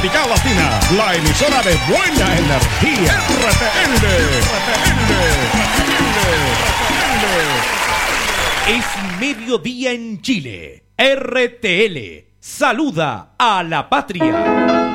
Tropical Latina, la emisora de buena energía. Es mediodía en Chile. RTL saluda a la patria.